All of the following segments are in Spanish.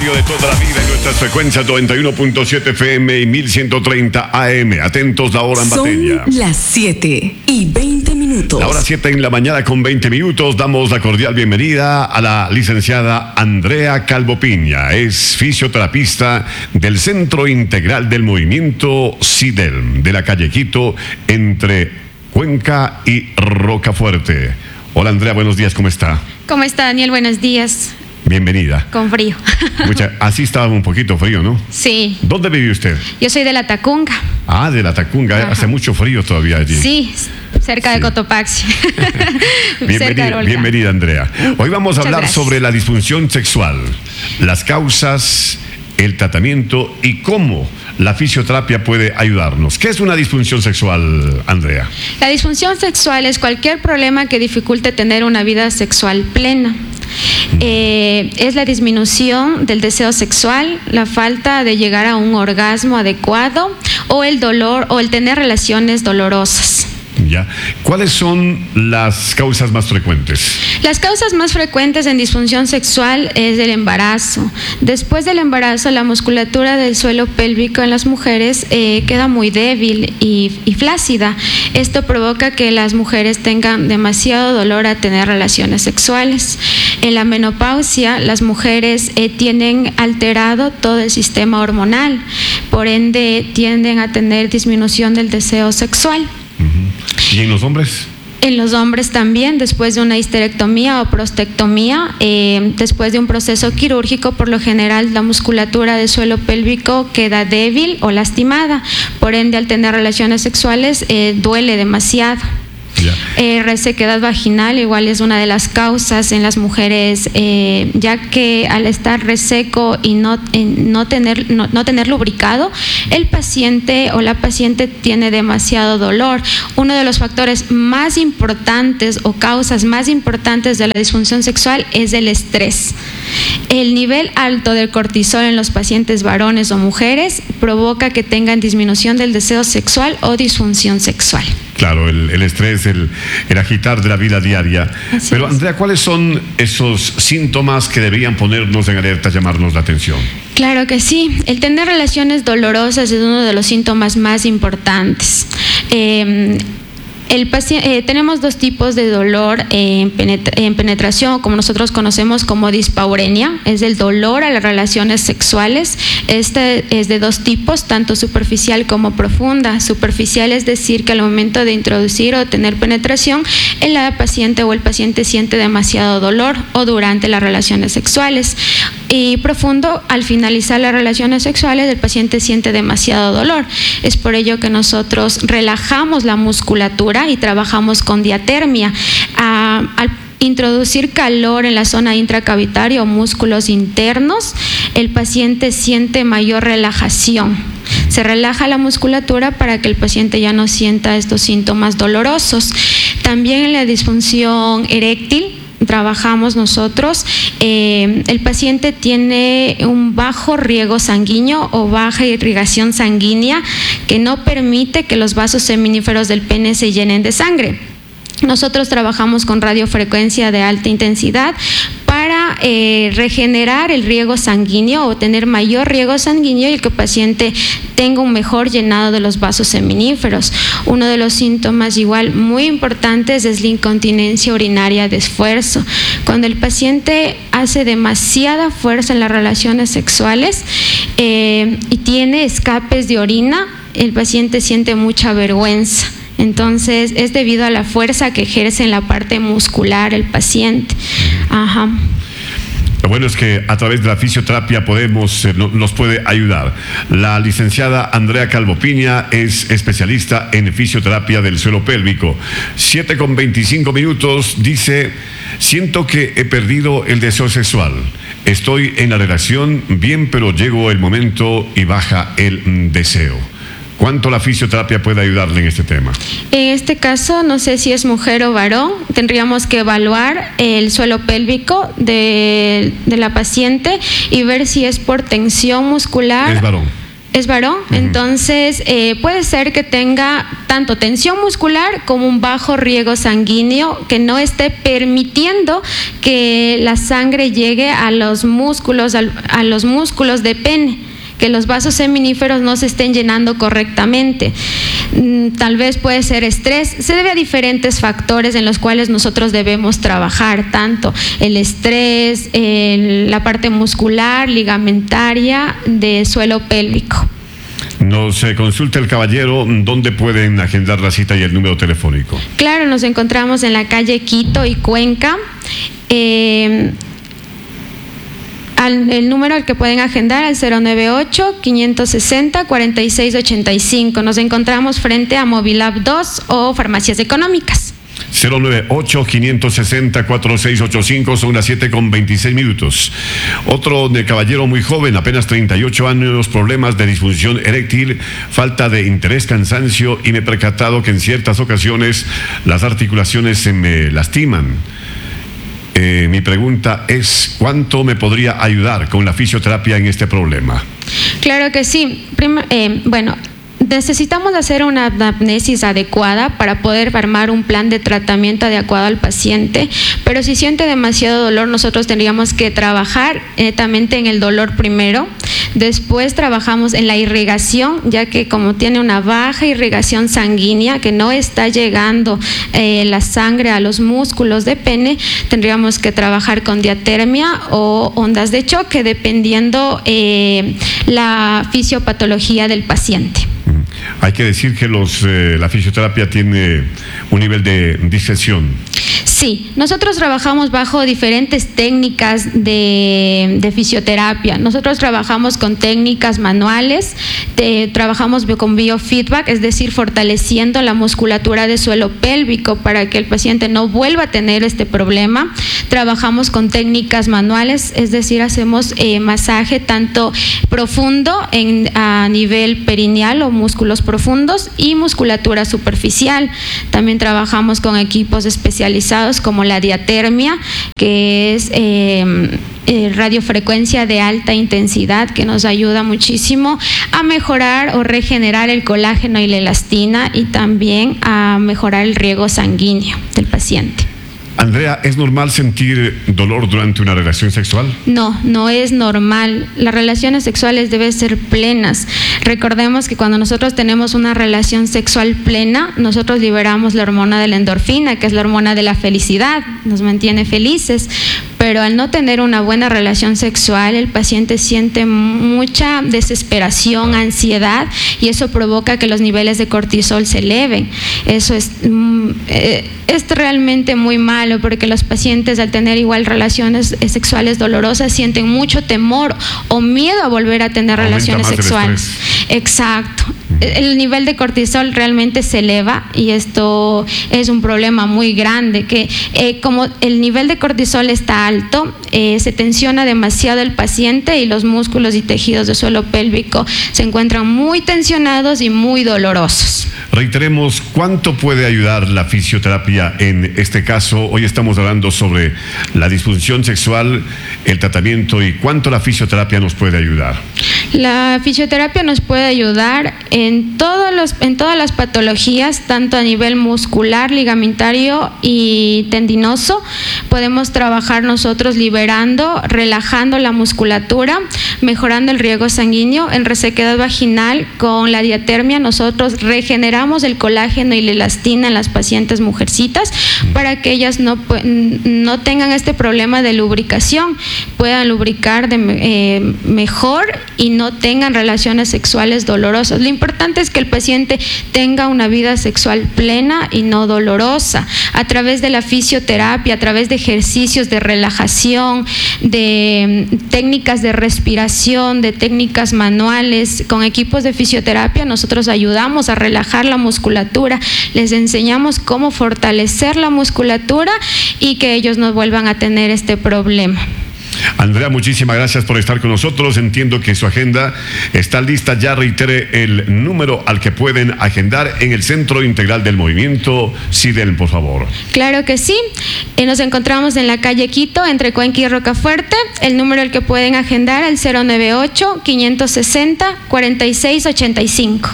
radio de toda la vida en nuestras frecuencias 91.7 FM y 1130 AM. Atentos, la hora en materia. Son las 7:20. La hora 7 en la mañana con 20 minutos. Damos la cordial bienvenida a la licenciada Andrea Calvo Piña. Es fisioterapista del Centro Integral del Movimiento CIDEL, de la calle Quito, entre Cuenca y Rocafuerte. Hola Andrea, buenos días, ¿cómo está? ¿Cómo está, Daniel? Buenos días. Bienvenida. Con frío. Así estaba un poquito frío, ¿no? Sí. ¿Dónde vive usted? Yo soy de La Tacunga. Ah, de La Tacunga. Ajá. Hace mucho frío todavía allí. Sí, cerca de Cotopaxi. Bienvenida, Andrea. Hoy vamos a hablar sobre la disfunción sexual, las causas, el tratamiento y cómo la fisioterapia puede ayudarnos. ¿Qué es una disfunción sexual, Andrea? La disfunción sexual es cualquier problema que dificulte tener una vida sexual plena. Es la disminución del deseo sexual, la falta de llegar a un orgasmo adecuado o el dolor o el tener relaciones dolorosas. Ya. ¿Cuáles son las causas más frecuentes? Las causas más frecuentes en disfunción sexual es el embarazo. Después del embarazo, la musculatura del suelo pélvico en las mujeres queda muy débil y flácida. Esto provoca que las mujeres tengan demasiado dolor a tener relaciones sexuales. En la menopausia, las mujeres tienen alterado todo el sistema hormonal, por ende tienden a tener disminución del deseo sexual. ¿Y en los hombres? En los hombres también, después de una histerectomía o prostectomía, después de un proceso quirúrgico, por lo general la musculatura del suelo pélvico queda débil o lastimada, por ende al tener relaciones sexuales duele demasiado. Resequedad vaginal igual es una de las causas en las mujeres, ya que al estar reseco y no tener lubricado, el paciente o la paciente tiene demasiado dolor. Uno de los factores más importantes o causas más importantes de la disfunción sexual es el estrés. El nivel alto del cortisol en los pacientes varones o mujeres provoca que tengan disminución del deseo sexual o disfunción sexual. Claro, el estrés, el agitar de la vida diaria. Así Pero es. Andrea, ¿cuáles son esos síntomas que deberían ponernos en alerta, llamarnos la atención? Claro que sí. El tener relaciones dolorosas es uno de los síntomas más importantes. Tenemos dos tipos de dolor en penetración, como nosotros conocemos como dispaurenia, es el dolor a las relaciones sexuales. Este es de dos tipos, tanto superficial como profunda. Superficial es decir que al momento de introducir o tener penetración, la paciente o el paciente siente demasiado dolor o durante las relaciones sexuales. Y profundo, al finalizar las relaciones sexuales, el paciente siente demasiado dolor. Es por ello que nosotros relajamos la musculatura y trabajamos con diatermia. Al introducir calor en la zona intracavitaria o músculos internos, el paciente siente mayor relajación. Se relaja la musculatura para que el paciente ya no sienta estos síntomas dolorosos. También en la disfunción eréctil trabajamos nosotros, el paciente tiene un bajo riego sanguíneo o baja irrigación sanguínea que no permite que los vasos seminíferos del pene se llenen de sangre. Nosotros trabajamos con radiofrecuencia de alta intensidad para regenerar el riego sanguíneo o tener mayor riego sanguíneo y que el paciente tenga un mejor llenado de los vasos seminíferos. Uno de los síntomas igual muy importantes es la incontinencia urinaria de esfuerzo. Cuando el paciente hace demasiada fuerza en las relaciones sexuales y tiene escapes de orina, el paciente siente mucha vergüenza. Entonces, es debido a la fuerza que ejerce en la parte muscular el paciente. Ajá. Lo bueno es que a través de la fisioterapia nos puede ayudar. La licenciada Andrea Calvo Piña es especialista en fisioterapia del suelo pélvico. 7:25, dice: siento que he perdido el deseo sexual. Estoy en la relación bien, pero llegó el momento y baja el deseo. ¿Cuánto la fisioterapia puede ayudarle en este tema? En este caso, no sé si es mujer o varón, tendríamos que evaluar el suelo pélvico de la paciente y ver si es por tensión muscular. Es varón. Es varón, entonces puede ser que tenga tanto tensión muscular como un bajo riego sanguíneo que no esté permitiendo que la sangre llegue a los músculos, a los músculos de pene, que los vasos seminíferos no se estén llenando correctamente. Tal vez puede ser estrés, se debe a diferentes factores en los cuales nosotros debemos trabajar, tanto el estrés, la parte muscular, ligamentaria, de suelo pélvico. Nos consulta el caballero dónde pueden agendar la cita y el número telefónico. Claro, nos encontramos en la calle Quito y Cuenca. El número al que pueden agendar al 098-560-4685. Nos encontramos frente a Movilab 2 o Farmacias Económicas. 098-560-4685, son las 7:26. Otro de caballero muy joven, apenas 38 años, problemas de disfunción eréctil, falta de interés, cansancio, y me he percatado que en ciertas ocasiones las articulaciones se me lastiman. Mi pregunta es, ¿cuánto me podría ayudar con la fisioterapia en este problema? Claro que sí. Necesitamos hacer una anamnesis adecuada para poder armar un plan de tratamiento adecuado al paciente, pero si siente demasiado dolor, nosotros tendríamos que trabajar netamente en el dolor primero. Después trabajamos en la irrigación, ya que como tiene una baja irrigación sanguínea, que no está llegando la sangre a los músculos de pene, tendríamos que trabajar con diatermia o ondas de choque, dependiendo la fisiopatología del paciente. Hay que decir que la fisioterapia tiene un nivel de discreción. Sí, nosotros trabajamos bajo diferentes técnicas de fisioterapia. Nosotros trabajamos con técnicas manuales, trabajamos con biofeedback, es decir, fortaleciendo la musculatura de suelo pélvico para que el paciente no vuelva a tener este problema. Trabajamos con técnicas manuales, es decir, hacemos masaje tanto profundo a nivel perineal o músculos profundos y musculatura superficial. También trabajamos con equipos especializados como la diatermia, que es radiofrecuencia de alta intensidad, que nos ayuda muchísimo a mejorar o regenerar el colágeno y la elastina, y también a mejorar el riego sanguíneo del paciente. Andrea, ¿es normal sentir dolor durante una relación sexual? No, no es normal. Las relaciones sexuales deben ser plenas. Recordemos que cuando nosotros tenemos una relación sexual plena, nosotros liberamos la hormona de la endorfina, que es la hormona de la felicidad, nos mantiene felices. Pero al no tener una buena relación sexual, el paciente siente mucha desesperación, ansiedad, y eso provoca que los niveles de cortisol se eleven. Eso es realmente muy malo, porque los pacientes, al tener igual relaciones sexuales dolorosas, sienten mucho temor o miedo a volver a tener relaciones sexuales. Exacto. El nivel de cortisol realmente se eleva, y esto es un problema muy grande, que como el nivel de cortisol está alto, se tensiona demasiado el paciente y los músculos y tejidos del suelo pélvico se encuentran muy tensionados y muy dolorosos. Reiteremos, ¿cuánto puede ayudar la fisioterapia en este caso? Hoy estamos hablando sobre la disfunción sexual, el tratamiento, y cuánto la fisioterapia nos puede ayudar. La fisioterapia nos puede ayudar en todas las patologías, tanto a nivel muscular, ligamentario y tendinoso. Podemos trabajar nosotros liberando, relajando la musculatura, mejorando el riego sanguíneo. En resequedad vaginal, con la diatermia, nosotros regeneramos el colágeno y la elastina en las pacientes mujercitas para que ellas no tengan este problema de lubricación, puedan lubricar mejor y no tengan relaciones sexuales dolorosas. Lo importante es que el paciente tenga una vida sexual plena y no dolorosa. A través de la fisioterapia, a través de ejercicios de relajación, de técnicas de respiración, de técnicas manuales, con equipos de fisioterapia, nosotros ayudamos a relajar la musculatura, les enseñamos cómo fortalecer la musculatura y que ellos no vuelvan a tener este problema. Andrea, muchísimas gracias por estar con nosotros. Entiendo que su agenda está lista. Ya reitere el número al que pueden agendar en el Centro Integral del Movimiento CIDEL, por favor. Claro que sí. Nos encontramos en la calle Quito, entre Cuenca y Rocafuerte. El número al que pueden agendar, el 098-560-4685.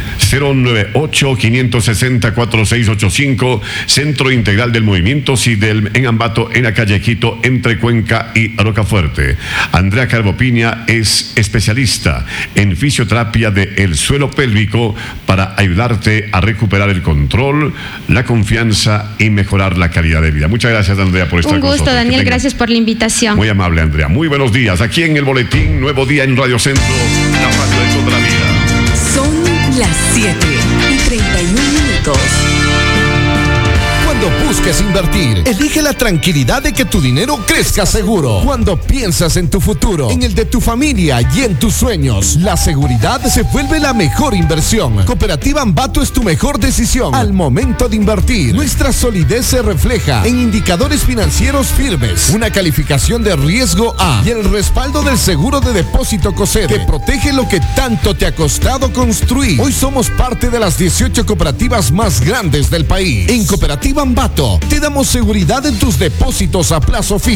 098-560-4685, Centro Integral del Movimiento CIDEL en Ambato, en la calle Quito, entre Cuenca y Rocafuerte. Andrea Calvo Piña es especialista en fisioterapia del suelo pélvico para ayudarte a recuperar el control, la confianza y mejorar la calidad de vida. Muchas gracias, Andrea, por estar con nosotros. Un gusto, Daniel, gracias por la invitación. Muy amable, Andrea. Muy buenos días. Aquí en el Boletín, Nuevo Día en Radio Centro, la radio de toda la vida. Son las 7:31. Cuando busques invertir, elige la tranquilidad de que tu dinero crezca seguro. Cuando piensas en tu futuro, en el de tu familia y en tus sueños, la seguridad se vuelve la mejor inversión. Cooperativa Ambato es tu mejor decisión al momento de invertir. Nuestra solidez se refleja en indicadores financieros firmes, una calificación de riesgo A y el respaldo del seguro de depósito COSEDE que protege lo que tanto te ha costado construir. Hoy somos parte de las 18 cooperativas más grandes del país. En Cooperativa Ambato te damos seguridad en tus depósitos a plazo fijo.